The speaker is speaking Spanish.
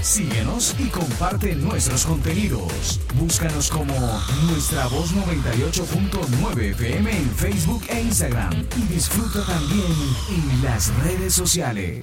Síguenos y comparte nuestros contenidos. Búscanos como Nuestra Voz 98.9 FM en Facebook e Instagram y disfruta también en las redes sociales.